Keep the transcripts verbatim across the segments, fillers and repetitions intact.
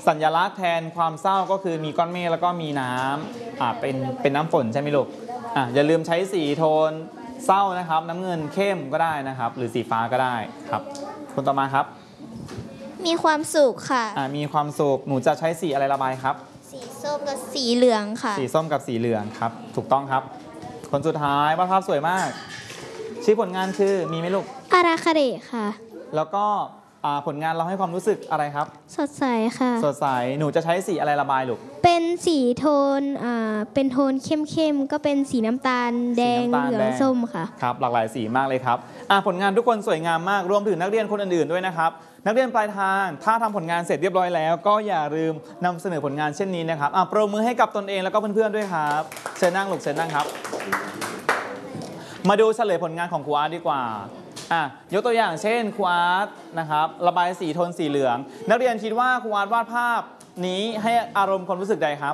สัญลักษณ์แทนความเศร้าก็คือมีก้อนเมฆแล้วก็มีน้ำอ่าเป็นเป็นน้ำฝนใช่ไหมลูกอ่ะอย่าลืมใช้สีโทนเศร้านะครับน้ำเงินเข้มก็ได้นะครับหรือสีฟ้าก็ได้ครับคนต่อมาครับมีความสุขค่ะอ่ามีความสุขหนูจะใช้สีอะไรระบายครับสีส้มกับสีเหลืองค่ะสีส้มกับสีเหลืองครับถูกต้องครับคนสุดท้ายวาดภาพสวยมากชื่อผลงานคือมีไหมลูกอาราคาเดะค่ะแล้วก็ผลงานเราให้ความรู้สึกอะไรครับสดใสค่ะสดใสหนูจะใช้สีอะไรระบายลูกเป็นสีโทนอ่าเป็นโทนเข้มๆก็เป็นสีน้ำตาลแดงเหลืองส้มค่ะครับหลากหลายสีมากเลยครับผลงานทุกคนสวยงามมากรวมถึงนักเรียนคนอื่นๆด้วยนะครับนักเรียนปลายทางถ้าทำผลงานเสร็จเรียบร้อยแล้วก็อย่าลืมนำเสนอผลงานเช่นนี้นะครับปรบมือให้กับตนเองแล้วก็เพื่อนๆด้วยครับเชิญนั่งลูกเชิญนั่งครับมาดูเฉลยผลงานของครูอาร์ตดีกว่าอ่ะยกตัวอย่างเช่นครูอาร์ตนะครับระบายสีโทนสีเหลืองนักเรียนคิดว่าครูอาร์ตวาดภาพนี้ให้อารมณ์ความรู้สึกใดครับ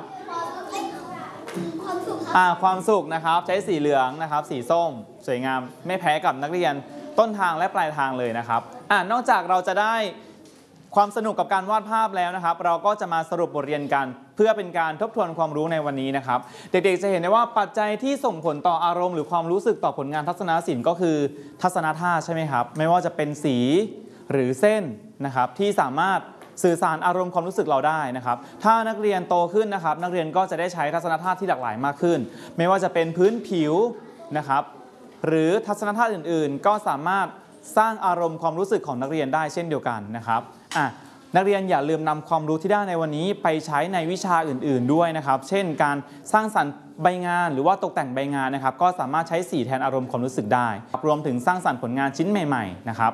อ่าความสุขนะครับใช้สีเหลืองนะครับสีส้มสวยงามไม่แพ้กับนักเรียนต้นทางและปลายทางเลยนะครับอ่านอกจากเราจะได้ความสนุกกับการวาดภาพแล้วนะครับเราก็จะมาสรุปบทเรียนกันเพื่อเป็นการทบทวนความรู้ในวันนี้นะครับเด็กๆจะเห็นได้ว่าปัจจัยที่ส่งผลต่ออารมณ์หรือความรู้สึกต่อผลงานทัศนศิลป์ก็คือทัศนธาตุใช่ไหมครับไม่ว่าจะเป็นสีหรือเส้นนะครับที่สามารถสื่อสารอารมณ์ความรู้สึกเราได้นะครับถ้านักเรียนโตขึ้นนะครับนักเรียนก็จะได้ใช้ทัศนธาตุที่หลากหลายมากขึ้นไม่ว่าจะเป็นพื้นผิวนะครับหรือทัศนธาตุอื่นๆก็สามารถสร้างอารมณ์ความรู้สึกของนักเรียนได้เช่นเดียวกันนะครับอ่ะนักเรียนอย่าลืมนำความรู้ที่ได้ในวันนี้ไปใช้ในวิชาอื่นๆด้วยนะครับเช่นการสร้างสรรค์ใบงานหรือว่าตกแต่งใบงานนะครับก็สามารถใช้สีแทนอารมณ์ความรู้สึกได้รวมถึงสร้างสรรค์ผลงานชิ้นใหม่ๆนะครับ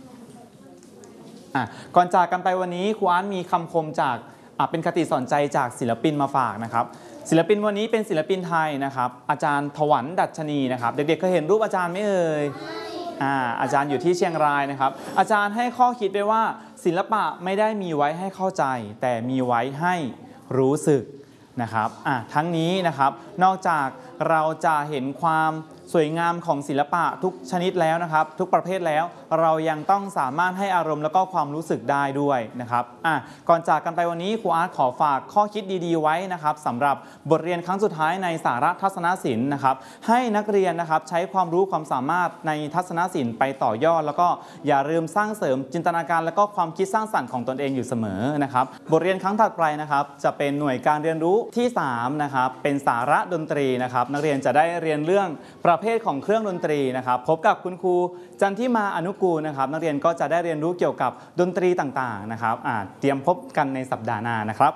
อ่ะก่อนจากกันไปวันนี้ครูอาร์ตมีคำคมจากเป็นคติสอนใจจากศิลปินมาฝากนะครับศิลปินวันนี้เป็นศิลปินไทยนะครับอาจารย์ถวันดัชนีนะครับเด็กๆเคยเห็นรูปอาจารย์ไหมเอ่ยอ่าอาจารย์อยู่ที่เชียงรายนะครับอาจารย์ให้ข้อคิดไว้ว่าศิลปะไม่ได้มีไว้ให้เข้าใจแต่มีไว้ให้รู้สึกนะครับอ่ะทั้งนี้นะครับนอกจากเราจะเห็นความสวยงามของศิลปะทุกชนิดแล้วนะครับทุกประเภทแล้วเรายังต้องสามารถให้อารมณ์แล้วก็ความรู้สึกได้ด้วยนะครับอ่ะก่อนจากกันไปวันนี้ครูอาร์ตขอฝากข้อคิดดีๆไว้นะครับสำหรับบทเรียนครั้งสุดท้ายในสาระทัศนศิลป์นะครับให้นักเรียนนะครับใช้ความรู้ความสามารถในทัศนศิลป์ไปต่อยอดแล้วก็อย่าลืมสร้างเสริมจินตนาการแล้วก็ความคิดสร้างสรรค์ของตนเองอยู่เสมอนะครับบทเรียนครั้งถัดไปนะครับจะเป็นหน่วยการเรียนรู้ที่สามนะครับเป็นสาระดนตรีนะครับนักเรียนจะได้เรียนเรื่องประเภทของเครื่องดนตรีนะครับพบกับคุณครูจันทิมาอนุกูลนะครับนักเรียนก็จะได้เรียนรู้เกี่ยวกับดนตรีต่างๆนะครับเตรียมพบกันในสัปดาห์หน้านะครับ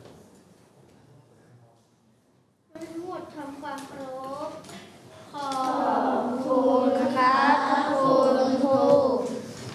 ทั้งหมดทำความเคารพขอ